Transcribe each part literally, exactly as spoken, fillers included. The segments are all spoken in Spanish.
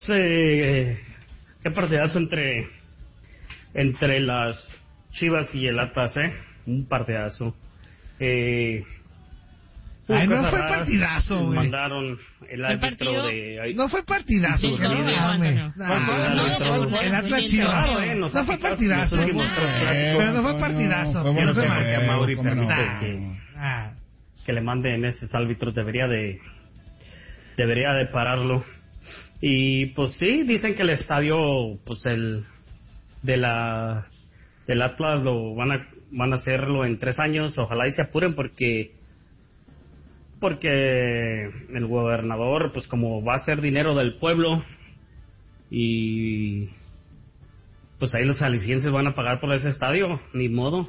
Sí, qué partidazo entre entre las Chivas y el Atlas, ¿eh? Un partidazo. Eh, Ay, no fue partidazo, güey. Mandaron el árbitro de... No fue partidazo, sí, que no, no, no, el Atlas Chivas. No fue partidazo. Pero no fue partidazo. Yo sé que a Mauri permite que, que le manden esos árbitros. Debería de... Debería de pararlo. Y pues sí, dicen que el estadio, pues el... De la... Del Atlas lo van a... Van a hacerlo en tres años. Ojalá y se apuren porque... Porque el gobernador, pues como va a ser dinero del pueblo y pues ahí los alicienses van a pagar por ese estadio, ni modo.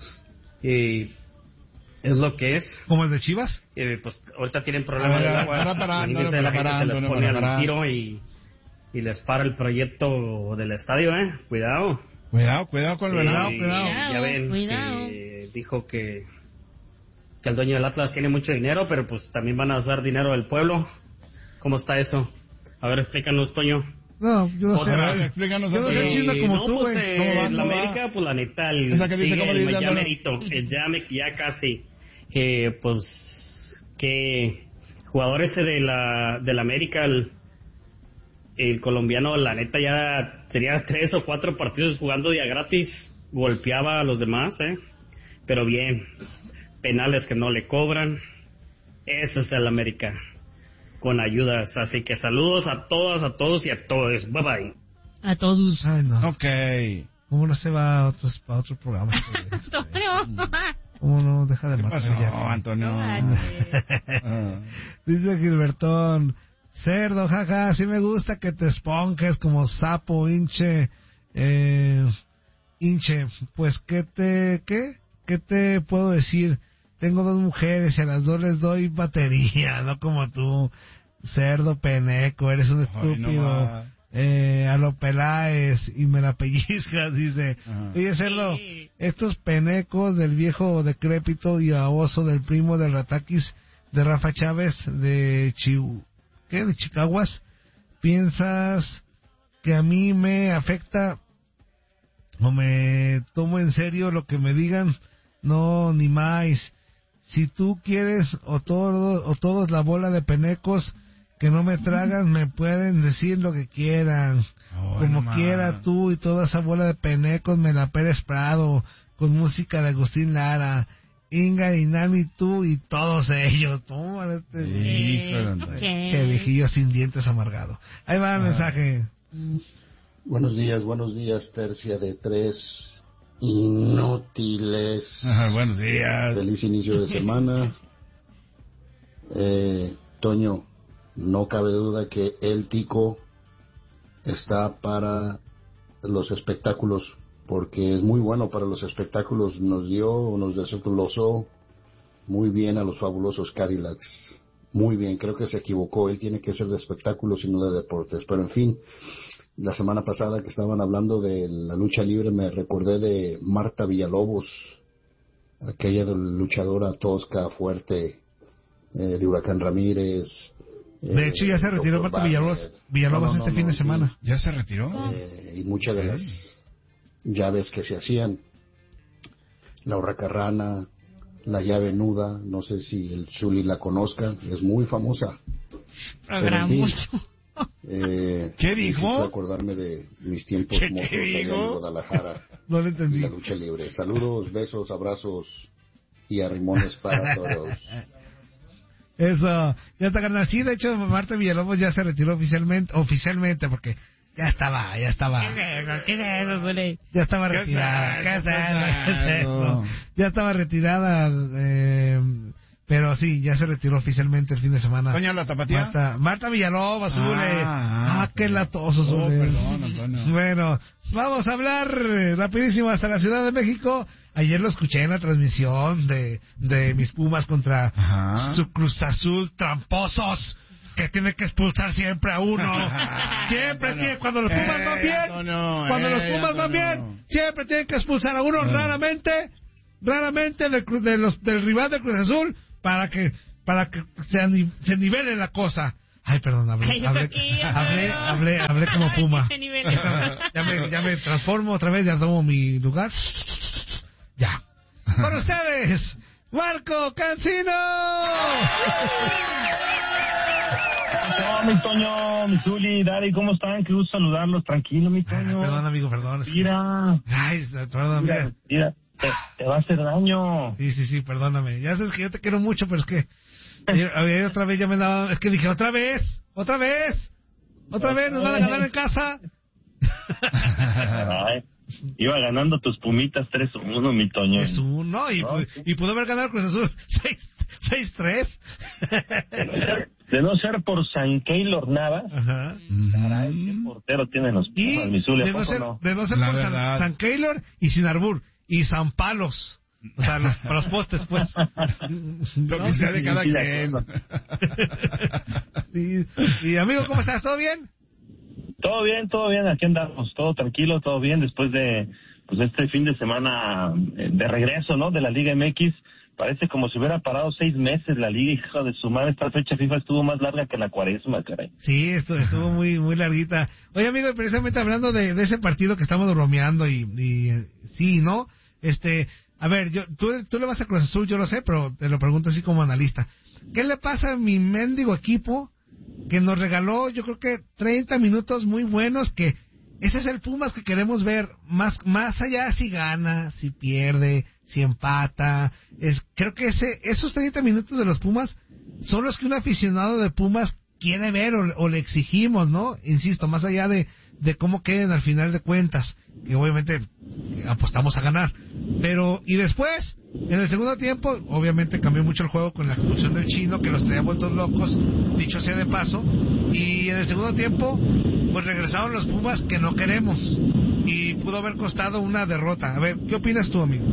Y es lo que es. ¿Como el de Chivas? Y pues ahorita tienen problemas de agua. Para, para, y para, la para, gente se les para, pone para, para. al tiro y, y les para el proyecto del estadio, ¿eh? Cuidado. Cuidado, cuidado con el venado, y, cuidado. Ya ven cuidado. que dijo que que el dueño del Atlas tiene mucho dinero, pero pues también van a usar dinero del pueblo. ¿Cómo está eso? A ver, explícanos, Toño. No, yo no sé. A ver, explícanos. Yo no sé chisme como no, tú, pues, güey. eh, ¿Cómo va, la cómo América, va? pues la neta, el, Esa que dice, sigue ¿cómo el dice, ya Antonio? merito, el ya, me- ya casi. Eh, pues, que jugador ese de la, de la América, el, el colombiano, la neta, ya tenía tres o cuatro partidos jugando día gratis, golpeaba a los demás, ¿eh? Pero bien, penales que no le cobran. Ese es el América, con ayudas. Así que saludos a todas, a todos y a todos. Bye bye. A todos. Ay, no. Ok. ¿Cómo no se va a otros, a otro programa? Antonio. ¿Cómo no deja de ¿Qué marcar pasó, ya? Antonio? No manches. Ah. Dice Gilbertón, cerdo, jaja, sí me gusta que te esponjes como sapo, hinche, eh, hinche, pues, ¿qué te, qué? ¿Qué te puedo decir? Tengo dos mujeres y a las dos les doy batería, no como tú, cerdo, peneco, eres un Ay, no estúpido, va. eh, a lo Peláez, y me la pellizcas, dice. Ajá. Oye, cerdo, Sí. estos penecos del viejo decrépito y baboso del primo del Rataquis de Rafa Chávez de Chihu, ¿qué? De Chicaguas, ¿piensas que a mí me afecta o me tomo en serio lo que me digan? No, ni más. Si tú quieres o todo, o todos la bola de penecos que no me tragan, me pueden decir lo que quieran. Ay, Como no quiera más. tú y toda esa bola de penecos, me la Pérez Prado, con música de Agustín Lara, Inga y Nani, tú y todos ellos. Toma este Híjole, Eh, Antonio. ok. che viejillo sin dientes amargado. Ahí va el mensaje. Buenos días, buenos días, tercia de tres inútiles. Ajá, buenos días. Feliz inicio de semana. Eh, Toño, no cabe duda que el Tico está para los espectáculos, porque es muy bueno para los espectáculos. Nos dio, nos desglosó muy bien a los fabulosos Cadillacs. Muy bien, creo que se equivocó. Él tiene que ser de espectáculos y no de deportes. Pero en fin, la semana pasada que estaban hablando de la lucha libre me recordé de Marta Villalobos, aquella luchadora tosca, fuerte, eh, de Huracán Ramírez. De hecho, ya se retiró Marta Villalobos, Villalobos este fin de semana. ¿Ya se retiró? Eh, y muchas de las llaves que se hacían. La Hurracarrana, la llave nuda, no sé si el Zuli la conozca, es muy famosa. Programa Pero, en mucho. fin, eh, ¿Qué dijo? necesito acordarme de mis tiempos ¿Qué- mozos qué allá en dijo? Guadalajara No lo y entendí. la lucha libre. Saludos, besos, abrazos y arrimones para todos. Eso, ya está ganando. Sí, de hecho, Marta Villalobos ya se retiró oficialmente, oficialmente, porque ya estaba, ya estaba, ¿Qué es eso? ¿Qué es eso, Zuli? ya estaba ¿Qué retirada. es ¿Qué es eso? ¿Qué es eso? ¿Qué es eso? eso? Ya estaba retirada, eh, pero sí, ya se retiró oficialmente el fin de semana. ¿Doña la Tapatía? Marta, Marta Villalobos, Zule. Ah, Ah, ah, qué ok. latoso, Oh, Zule. perdón, Antonio. Bueno, vamos a hablar eh, rapidísimo hasta la Ciudad de México. Ayer lo escuché en la transmisión de, de mis Pumas contra Ajá. su Cruz Azul, tramposos, que tiene que expulsar siempre a uno. Siempre Antonio. tiene, cuando los Pumas Ey, van bien, Antonio, cuando los ey, Pumas van Antonio. bien, siempre tienen que expulsar a uno, Ah. raramente, raramente del, Cruz- de los, del rival de Cruz Azul, para que, para que se, ani- se nivele la cosa. Ay, perdón, hablé, Ay, hablé, aquí, hablé, pero- hablé, hablé como Puma. Ese nivel. Ya me, ya me transformo otra vez, ya tomo mi lugar. Ya. Con ustedes, Marco Cancino. No, mi Toño, mi Zuli, Dari, ¿cómo están? Qué gusto saludarlos. Tranquilo, mi Ah, Toño. perdón, amigo, perdón. es que- Mira, Ay, perdóname. mira, mira, te, te va a hacer daño. Sí, sí, sí, perdóname. Ya sabes que yo te quiero mucho, pero es que ayer, ayer otra vez ya me daba... Es que dije, otra vez, otra vez, otra vez, nos van a ganar en casa. Ay, iba ganando tus pumitas tres uno, mi Toño. Es uno, y, No. pu- y pudo haber ganado Cruz Azul seis tres. De no ser, de no ser por San Keylor Navas, Ajá. caray, qué portero tienen los Y Pumas, mi Zuli, ¿a de no poco ser, no? de no ser La por San, verdad. San Keylor y sin Arbur y San Palos. O sea, los, los postes, pues. Lo ¿No? que sea de cada Sí, de quien. y, y amigo, ¿cómo estás? ¿Todo bien? Todo bien, todo bien, aquí andamos, todo tranquilo, todo bien, después de pues este fin de semana eh, de regreso, ¿no?, de la Liga M X. Parece como si hubiera parado seis meses la Liga, hijo de su madre. Esta fecha FIFA estuvo más larga que la cuaresma, caray. Sí, esto estuvo muy muy larguita. Oye, amigo, precisamente hablando de, de ese partido que estamos bromeando y, y eh, sí, ¿no? Este, a ver, yo tú, tú le vas a Cruz Azul, yo lo sé, pero te lo pregunto así como analista. ¿Qué le pasa a mi mendigo equipo que nos regaló, yo creo que treinta minutos muy buenos, que ese es el Pumas que queremos ver, más más allá si gana, si pierde, si empata? Es, creo que ese esos treinta minutos de los Pumas son los que un aficionado de Pumas quiere ver o, o le exigimos, ¿no? Insisto, más allá de, de cómo queden al final de cuentas, que obviamente apostamos a ganar. Pero, y después, en el segundo tiempo, obviamente cambió mucho el juego con la expulsión del Chino, que los traía vueltos locos, dicho sea de paso. Y en el segundo tiempo, pues regresaron los Pumas que no queremos. Y pudo haber costado una derrota. A ver, ¿qué opinas tú, amigo?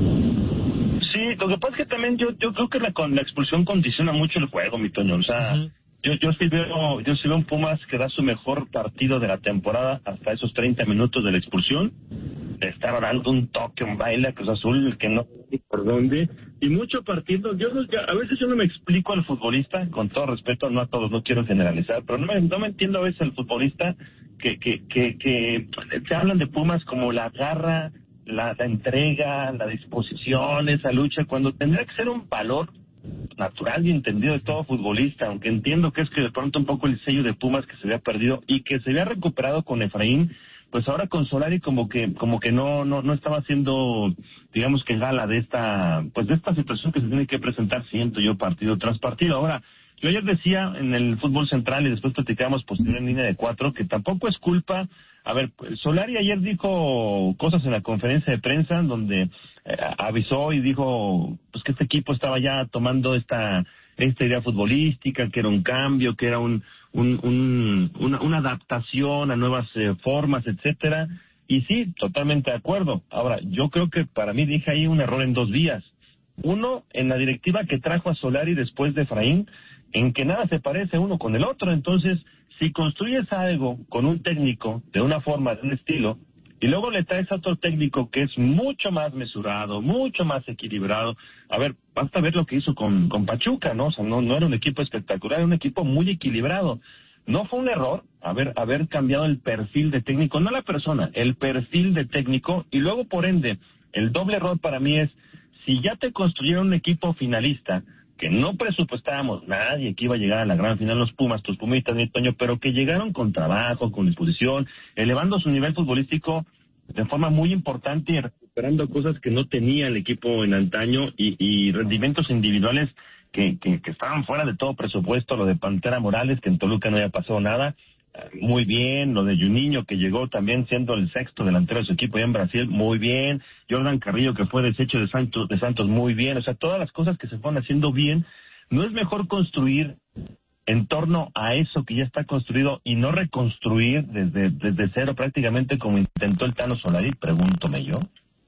Sí, lo que pasa es que también yo yo creo que la, con la expulsión condiciona mucho el juego, mi Toño. O sea, Ujú. yo yo sí veo yo sí veo un Pumas que da su mejor partido de la temporada hasta esos treinta minutos de la expulsión. De estar dando un toque, un baile a Cruz Azul que no sé por dónde. Y mucho partido. Yo no- yo- a veces yo no me explico al futbolista, con todo respeto, no a todos, no quiero generalizar, pero no me, no me entiendo a veces al futbolista que, que, que, que se hablan de Pumas como la garra, la, la entrega, la disposición, esa lucha, cuando tendría que ser un valor natural y entendido de todo futbolista, aunque entiendo que es que de pronto un poco el sello de Pumas que se había perdido y que se había recuperado con Efraín, pues ahora con Solari como que como que no no no estaba haciendo, digamos, que gala de esta pues de esta situación que se tiene que presentar, siento yo, partido tras partido. Ahora, yo ayer decía en el fútbol central y después platicamos posterior en línea de cuatro que tampoco es culpa. A ver, pues, Solari ayer dijo cosas en la conferencia de prensa donde eh, avisó y dijo pues que este equipo estaba ya tomando esta esta idea futbolística, que era un cambio, que era un, un, un una, una adaptación a nuevas eh, formas, etcétera. Y sí, totalmente de acuerdo. Ahora, yo creo que para mí dije ahí un error en dos vías. Uno, en la directiva que trajo a Solari después de Efraín, en que nada se parece uno con el otro. Entonces, si construyes algo con un técnico de una forma, de un estilo, y luego le traes a otro técnico que es mucho más mesurado, mucho más equilibrado. A ver, basta ver lo que hizo con, con Pachuca, ¿no? O sea, no, no era un equipo espectacular, era un equipo muy equilibrado. No fue un error haber, haber cambiado el perfil de técnico, no la persona, el perfil de técnico, y luego, por ende, el doble error para mí es, si ya te construyeron un equipo finalista, que no presupuestábamos nadie que iba a llegar a la gran final, los Pumas, tus Pumitas, mi Toño, pero que llegaron con trabajo, con disposición, elevando su nivel futbolístico de forma muy importante y recuperando cosas que no tenía el equipo en antaño y, y rendimientos individuales que, que, que estaban fuera de todo presupuesto, lo de Pantera Morales, que en Toluca no había pasado nada, muy bien, lo de Juninho, que llegó también siendo el sexto delantero de su equipo allá en Brasil, muy bien, Jordan Carrillo, que fue desecho de Santos, de Santos, muy bien, o sea, todas las cosas que se fueron haciendo bien. ¿No es mejor construir en torno a eso que ya está construido y no reconstruir desde, desde cero prácticamente como intentó el Tano Solari? Pregúntome yo.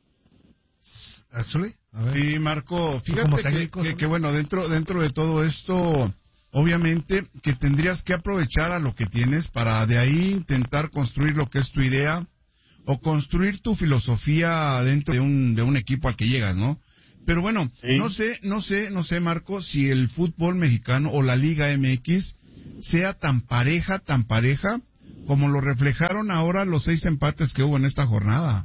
Actually, a ver. Sí, Marco, ¿Tú como fíjate que, técnico, que, Solari? que, bueno, dentro dentro de todo esto, obviamente que tendrías que aprovechar a lo que tienes para de ahí intentar construir lo que es tu idea o construir tu filosofía dentro de un de un equipo al que llegas, ¿no? Pero bueno, Sí. no sé, no sé, no sé, Marco, si el fútbol mexicano o la Liga M X sea tan pareja, tan pareja, como lo reflejaron ahora los seis empates que hubo en esta jornada.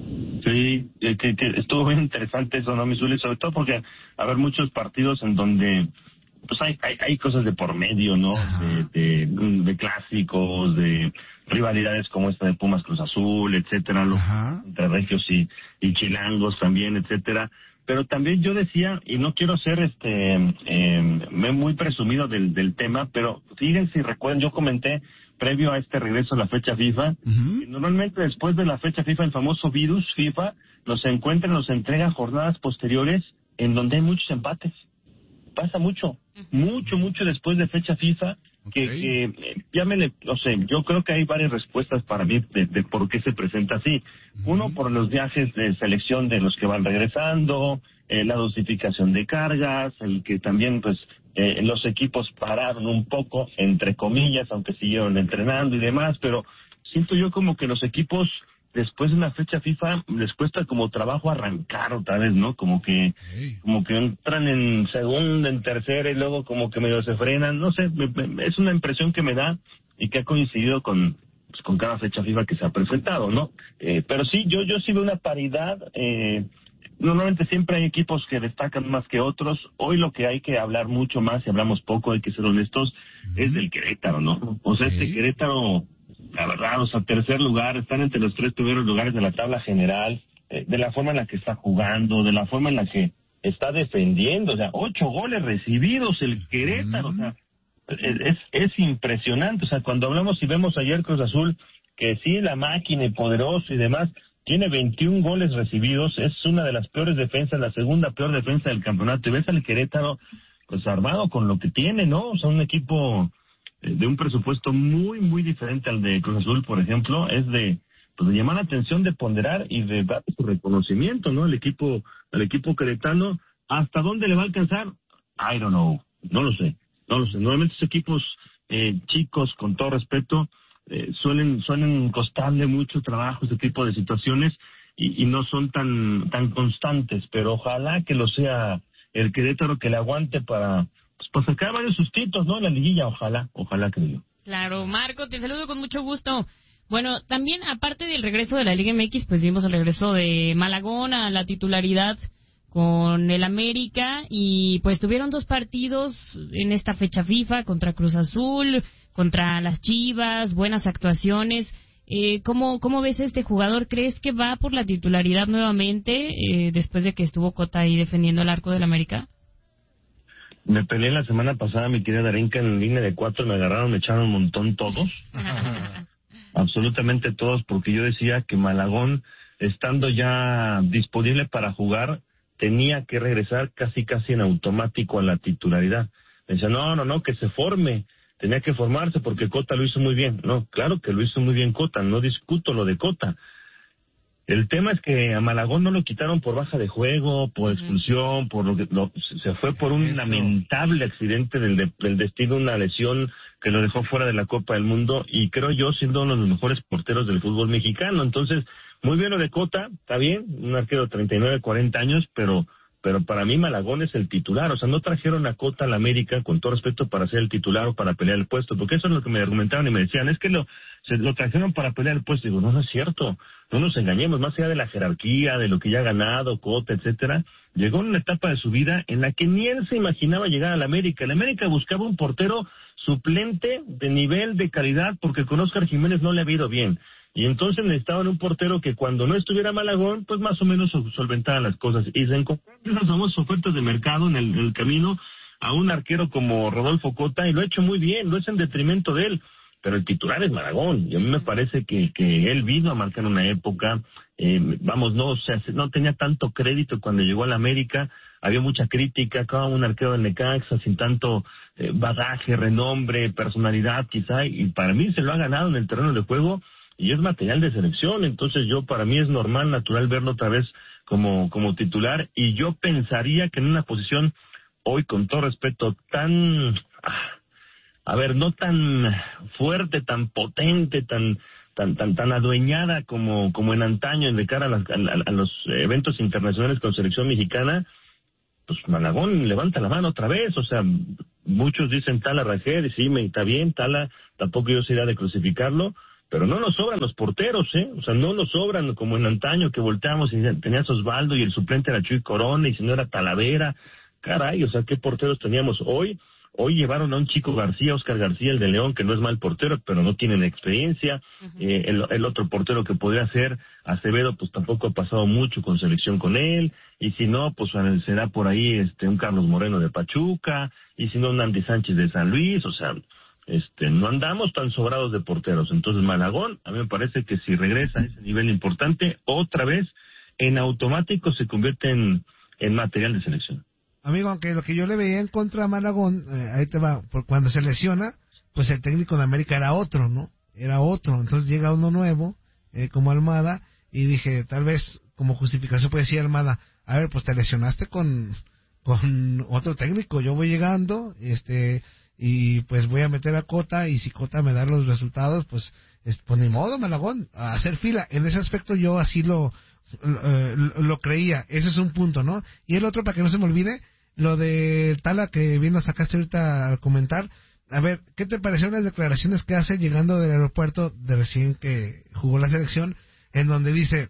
Sí, que, que estuvo bien interesante eso, ¿no, Misuli? Sobre todo porque a ver muchos partidos en donde pues hay hay, hay cosas de por medio, ¿no? De, de, de clásicos, de rivalidades como esta de Pumas Cruz Azul, etcétera, los, entre regios y, y chilangos también, etcétera. Pero también yo decía, y no quiero ser este eh, muy presumido del, del tema, pero fíjense y recuerden, yo comenté previo a este regreso a la fecha FIFA, uh-huh. que normalmente después de la fecha FIFA, el famoso virus FIFA nos encuentra, nos entrega jornadas posteriores en donde hay muchos empates. Pasa mucho, mucho, mucho después de fecha FIFA, que, okay. que eh, llámele, no sé, yo creo que hay varias respuestas para mí de, de por qué se presenta así. Uh-huh. Uno, por los viajes de selección de los que van regresando, eh, la dosificación de cargas, el que también, pues, eh, los equipos pararon un poco, entre comillas, aunque siguieron entrenando y demás, pero siento yo como que los equipos, después de una fecha FIFA, les cuesta como trabajo arrancar otra vez, ¿no? Como que hey. como que entran en segunda, en tercera y luego como que medio se frenan, no sé, me, me, es una impresión que me da y que ha coincidido con pues, con cada fecha FIFA que se ha presentado, ¿no? Eh, pero sí, yo yo sí veo una paridad, eh, normalmente siempre hay equipos que destacan más que otros. Hoy lo que hay que hablar mucho más, y hablamos poco, hay que ser honestos, uh-huh. es del Querétaro, ¿no? O sea, okay. este Querétaro, la verdad, o sea, tercer lugar, están entre los tres primeros lugares de la tabla general, eh, de la forma en la que está jugando, de la forma en la que está defendiendo, o sea, ocho goles recibidos el Querétaro, uh-huh. o sea, es, es impresionante, o sea, cuando hablamos y vemos ayer Cruz Azul, que sí, la máquina y poderoso y demás, tiene veintiún goles recibidos, es una de las peores defensas, la segunda peor defensa del campeonato, y ves al Querétaro, pues armado con lo que tiene, ¿no? O sea, un equipo de un presupuesto muy, muy diferente al de Cruz Azul, por ejemplo, es de, pues de llamar la atención, de ponderar y de dar su reconocimiento, ¿no? El equipo, el equipo queretano, ¿hasta dónde le va a alcanzar? I don't know, no lo sé, no lo sé. Normalmente esos equipos eh, chicos, con todo respeto, eh, suelen, suelen costarle mucho trabajo este tipo de situaciones y, y no son tan, tan constantes, pero ojalá que lo sea el Querétaro, que le aguante para pues sacar varios sustitos, ¿no? En la liguilla, ojalá, ojalá que yo. Claro, Marco, te saludo con mucho gusto. Bueno, también aparte del regreso de la Liga M X, pues vimos el regreso de Malagón a la titularidad con el América y pues tuvieron dos partidos en esta fecha FIFA contra Cruz Azul, contra las Chivas, buenas actuaciones. Eh, ¿cómo, ¿Cómo ves a este jugador? ¿Crees que va por la titularidad nuevamente eh, después de que estuvo Cota ahí defendiendo el arco del América? Me peleé la semana pasada, mi querida Darinka, en línea de cuatro, me agarraron, me echaron un montón todos, absolutamente todos, porque yo decía que Malagón, estando ya disponible para jugar, tenía que regresar casi casi en automático a la titularidad. Me decía, no, no, no, que se forme, tenía que formarse porque Cota lo hizo muy bien. No, claro que lo hizo muy bien Cota, no discuto lo de Cota. El tema es que a Malagón no lo quitaron por baja de juego, por expulsión, por lo que lo, se fue por un Eso. lamentable accidente del, de, del destino, una lesión que lo dejó fuera de la Copa del Mundo y creo yo siendo uno de los mejores porteros del fútbol mexicano. Entonces, muy bien lo de Cota, está bien, un arquero de treinta y nueve, cuarenta años, pero pero para mí Malagón es el titular. O sea, no trajeron a Cota a la América, con todo respeto, para ser el titular o para pelear el puesto, porque eso es lo que me argumentaban y me decían, es que lo se lo trajeron para pelear el puesto. Digo, no, no es cierto, no nos engañemos, más allá de la jerarquía, de lo que ya ha ganado, Cota, etcétera, llegó en una etapa de su vida en la que ni él se imaginaba llegar a la América. La América buscaba un portero suplente de nivel, de calidad, porque con Óscar Jiménez no le había ido bien. Y entonces necesitaban un portero que cuando no estuviera Malagón, pues más o menos solventara las cosas. Y se encontraron esas famosas ofertas de mercado en el, en el camino a un arquero como Rodolfo Cota, y lo ha hecho muy bien, no es en detrimento de él, pero el titular es Malagón, y a mí me parece que, que él vino a marcar una época, eh, vamos, no, o sea, no tenía tanto crédito cuando llegó a la América, había mucha crítica, como un arquero del Necaxa, sin tanto eh, bagaje, renombre, personalidad quizá, y para mí se lo ha ganado en el terreno de juego, y es material de selección. Entonces yo, para mí es normal, natural verlo otra vez como, como titular, y yo pensaría que en una posición hoy, con todo respeto, tan, a ver, no tan fuerte, tan potente, tan tan tan tan adueñada como como en antaño de cara a, las, a, a los eventos internacionales con selección mexicana, pues Malagón levanta la mano otra vez, o sea, muchos dicen Tala Rajed, y sí, me está bien, Tala, tampoco yo sería de crucificarlo, pero no nos sobran los porteros, ¿eh? O sea, no nos sobran como en antaño que volteamos y tenías Osvaldo y el suplente era Chuy Corona y si no era Talavera, caray, o sea, ¿qué porteros teníamos hoy? Hoy llevaron a un chico García, Oscar García, el de León, que no es mal portero, pero no tienen experiencia. Uh-huh. Eh, el, el otro portero que podría ser Acevedo, pues tampoco ha pasado mucho con selección con él. Y si no, pues será por ahí este un Carlos Moreno de Pachuca. Y si no, un Andy Sánchez de San Luis. O sea, este no andamos tan sobrados de porteros. Entonces, Malagón, a mí me parece que si regresa a ese nivel importante, otra vez, en automático se convierte en, en material de selección. Amigo, aunque lo que yo le veía en contra a Malagón, eh, ahí te va, por cuando se lesiona, pues el técnico de América era otro, ¿no? Era otro, entonces llega uno nuevo, eh, como Almada, y dije, tal vez como justificación puede decir Almada, a ver, pues te lesionaste con, con otro técnico, yo voy llegando, este, y pues voy a meter a Cota, y si Cota me da los resultados, pues, es, pues ni modo, Malagón, a hacer fila. En ese aspecto yo así lo, lo, lo creía, ese es un punto, ¿no? Y el otro, para que no se me olvide, lo de Tala que bien lo sacaste ahorita al comentar. A ver, ¿qué te parecieron las declaraciones que hace llegando del aeropuerto de recién que jugó la selección, en donde dice,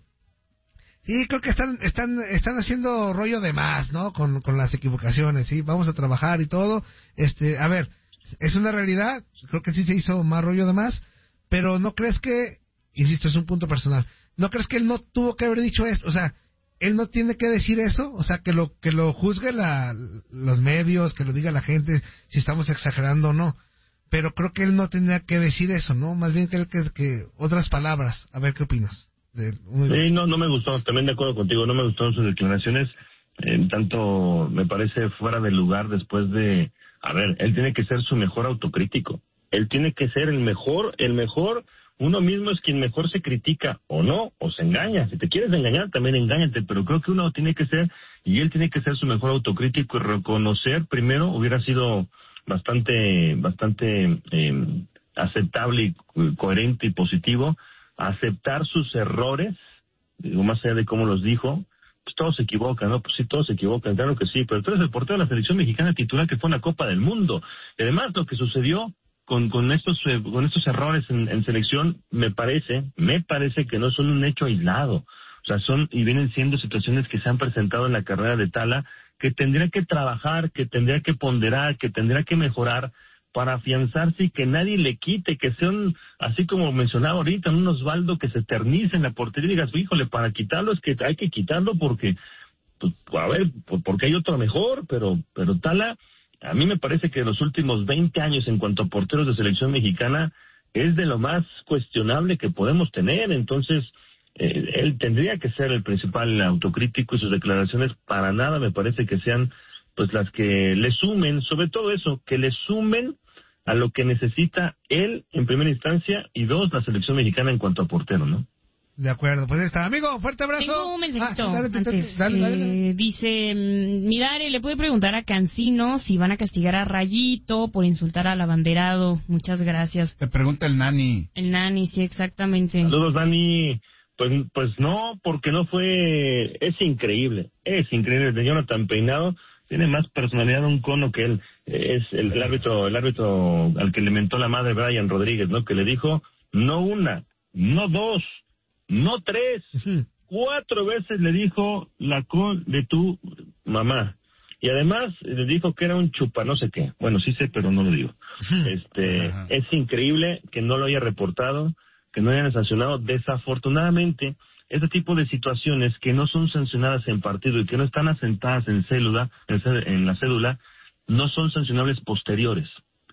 sí, creo que están están están haciendo rollo de más, ¿no? Con, con las equivocaciones, sí, vamos a trabajar y todo. Este, a ver, es una realidad, creo que sí se hizo más rollo de más, pero ¿no crees que, insisto, es un punto personal, ¿no crees que él no tuvo que haber dicho esto? O sea, él no tiene que decir eso, o sea, que lo que lo juzgue la, los medios, que lo diga la gente, si estamos exagerando o no. Pero creo que él no tenía que decir eso, ¿no? Más bien que, que, que otras palabras. A ver, ¿qué opinas? De, sí, no, no me gustó, también de acuerdo contigo, no me gustaron sus declaraciones, eh, tanto me parece fuera de lugar después de, a ver, él tiene que ser su mejor autocrítico, él tiene que ser el mejor, el mejor. Uno mismo es quien mejor se critica, o no, o se engaña. Si te quieres engañar, también engáñate, pero creo que uno tiene que ser, y él tiene que ser su mejor autocrítico y reconocer, primero, hubiera sido bastante, bastante eh, aceptable y coherente y positivo, aceptar sus errores, digo, más allá de cómo los dijo, pues todos se equivocan, ¿no? Pues sí, todos se equivocan, claro que sí, pero tú eres el portero de la selección mexicana titular que fue en la Copa del Mundo. Y además, lo que sucedió Con, con estos eh, con estos errores en, en selección, me parece, me parece que no son un hecho aislado. O sea, son y vienen siendo situaciones que se han presentado en la carrera de Tala, que tendría que trabajar, que tendría que ponderar, que tendría que mejorar para afianzarse y que nadie le quite, que sean, así como mencionaba ahorita, un Osvaldo que se eternice en la portería y digas, híjole, para quitarlo es que hay que quitarlo porque, pues, a ver, porque hay otro mejor, pero, pero Tala, a mí me parece que en los últimos veinte años en cuanto a porteros de selección mexicana es de lo más cuestionable que podemos tener. Entonces, eh, él tendría que ser el principal autocrítico y sus declaraciones para nada me parece que sean pues las que le sumen, sobre todo eso, que le sumen a lo que necesita él en primera instancia y dos, la selección mexicana en cuanto a portero, ¿no? De acuerdo, pues ahí está. Amigo, fuerte abrazo. Tengo un mensajito ah, dale, antes. Dale, dale, dale. Eh, dice, Midare, ¿le puede preguntar a Cancino si van a castigar a Rayito por insultar al abanderado? Muchas gracias. Te pregunta el Nani. El Nani, sí, exactamente. Saludos, Nani. Pues, pues no, porque no fue... Es increíble, es increíble. El Jonathan Peinado tiene más personalidad de un cono que él. Es el, el árbitro el árbitro al que le mentó la madre Brian Rodríguez, ¿no? Que le dijo, no una, no dos, no tres, uh-huh. cuatro veces le dijo la con de tu mamá. Y además le dijo que era un chupa no sé qué. Bueno, sí sé, pero no lo digo. Uh-huh. Este, uh-huh. Es increíble que no lo haya reportado, que no hayan sancionado. Desafortunadamente, este tipo de situaciones que no son sancionadas en partido y que no están asentadas en cédula, en, en la cédula, no son sancionables posteriores.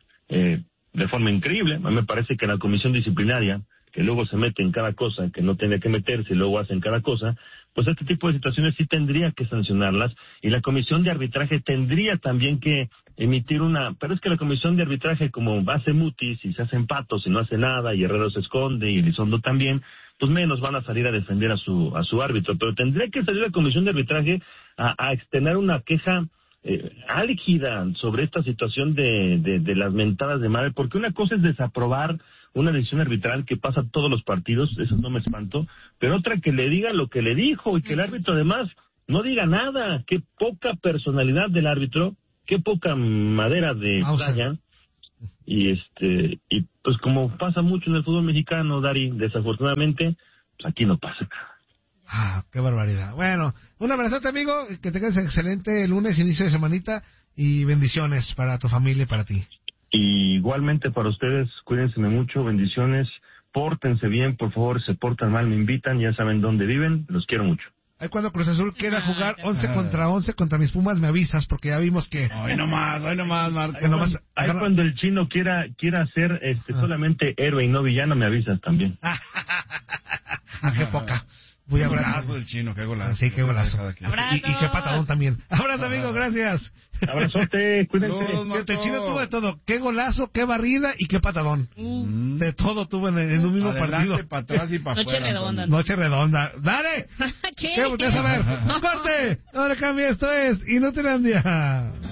Eh, de forma increíble, a mí me parece que la comisión disciplinaria, que luego se mete en cada cosa, que no tiene que meterse y luego hacen cada cosa, pues este tipo de situaciones sí tendría que sancionarlas y la comisión de arbitraje tendría también que emitir una... Pero es que la comisión de arbitraje, como hace mutis y se hacen patos y no hace nada y Herrero se esconde y Elizondo también, pues menos van a salir a defender a su a su árbitro. Pero tendría que salir la comisión de arbitraje a, a extender una queja eh, álgida sobre esta situación de, de, de las mentadas de madre, porque una cosa es desaprobar una decisión arbitral que pasa todos los partidos, eso no me espanto, pero otra que le diga lo que le dijo y que el árbitro además no diga nada. Qué poca personalidad del árbitro, qué poca madera de playa. Y este y pues como pasa mucho en el fútbol mexicano, Dari, desafortunadamente, pues aquí no pasa nada. Ah, qué barbaridad. Bueno, un abrazote, amigo, que tengas excelente lunes, inicio de semanita, y bendiciones para tu familia y para ti. Y igualmente para ustedes, cuídense mucho, bendiciones, pórtense bien, por favor, se portan mal, me invitan, ya saben dónde viven, los quiero mucho. Ahí cuando Cruz Azul quiera jugar once contra once contra mis Pumas, me avisas, porque ya vimos que... Hoy nomás, hoy nomás, Marco. Ahí, nomás, ahí agarra... cuando el chino quiera quiera ser este, ah. solamente héroe y no villano, me avisas también. Ah, qué poca. Voy a golazo del chino, qué golazo. Sí, qué golazo. Y, y qué patadón también. Abrazo, amigo, gracias. Abrazote, cuídense. El chino tuvo de todo. Qué golazo, qué barrida y qué patadón. Mm. De todo tuvo en, en un mismo Adelante, partido. para atrás y para Noche afuera. redonda. Noche redonda. ¡Dale! ¿Qué? ¿Qué volteas a ver? ¡Corte! No le cambie, esto es Inutilandia.